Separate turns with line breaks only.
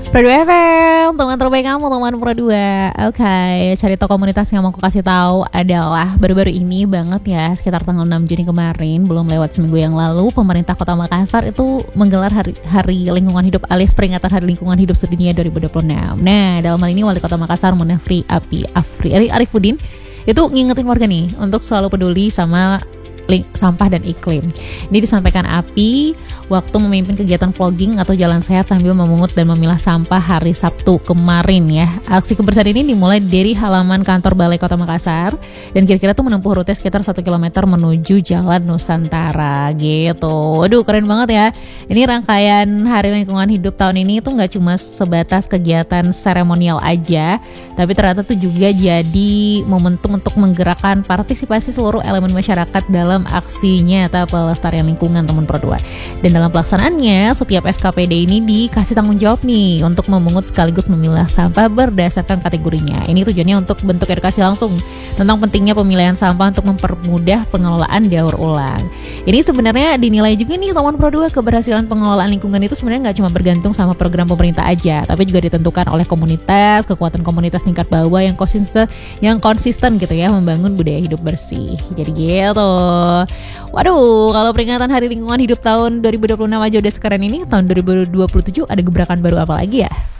Pro 2 FM, teman terbaik kamu, teman Pro 2. Oke, cerita komunitas yang mau aku kasih tahu adalah baru-baru ini banget ya, sekitar tanggal 6 Juni kemarin, belum lewat seminggu yang lalu, pemerintah Kota Makassar itu menggelar hari Lingkungan Hidup alias peringatan Hari Lingkungan Hidup Sedunia 2026. Nah, dalam hal ini Wali Kota Makassar Munafri Arifuddin itu ngingetin warga nih untuk selalu peduli sama sampah dan iklim. Ini disampaikan API waktu memimpin kegiatan vlogging atau jalan sehat sambil memungut dan memilah sampah hari Sabtu kemarin ya. Aksi kebersihan ini dimulai dari halaman kantor Balai Kota Makassar dan kira-kira tuh menempuh rute sekitar 1 km menuju Jalan Nusantara gitu. Waduh, keren banget ya. Ini rangkaian Hari Lingkungan Hidup tahun ini tuh nggak cuma sebatas kegiatan seremonial aja, tapi ternyata tuh juga jadi momentum untuk menggerakkan partisipasi seluruh elemen masyarakat dalam aksinya atau pelestarian lingkungan teman Pro 2. Dan dalam pelaksanaannya, setiap SKPD ini dikasih tanggung jawab nih untuk memungut sekaligus memilah sampah berdasarkan kategorinya. Ini tujuannya untuk bentuk edukasi langsung tentang pentingnya pemilihan sampah untuk mempermudah pengelolaan daur ulang. Ini sebenarnya dinilai juga nih teman Pro 2, keberhasilan pengelolaan lingkungan itu sebenarnya nggak cuma bergantung sama program pemerintah aja, tapi juga ditentukan oleh komunitas, kekuatan komunitas tingkat bawah yang konsisten gitu ya, membangun budaya hidup bersih. Jadi gitu. Waduh, kalau peringatan Hari Lingkungan Hidup tahun 2026 aja udah sekeren ini, tahun 2027 ada gebrakan baru apa lagi ya?